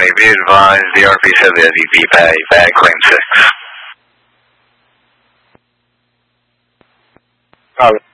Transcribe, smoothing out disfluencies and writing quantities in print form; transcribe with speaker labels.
Speaker 1: 20, be advised, the RP said that he'd be bad claim 6.